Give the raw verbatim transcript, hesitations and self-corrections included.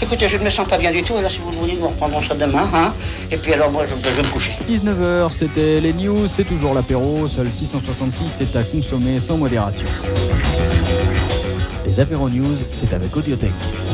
Écoutez, je ne me sens pas bien du tout, alors si vous le voulez, nous reprendrons ça demain, hein. Et puis alors moi, je, je vais me coucher. dix-neuf heures, c'était les news, c'est toujours l'apéro, seul six cent soixante-six, c'est à consommer sans modération. Les apéros news, c'est avec Audiothèque.